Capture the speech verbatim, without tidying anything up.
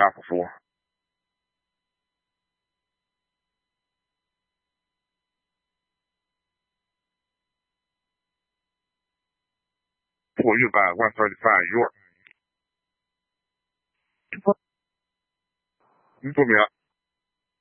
Apple for? Well, you about one thirty-five York. You put me up.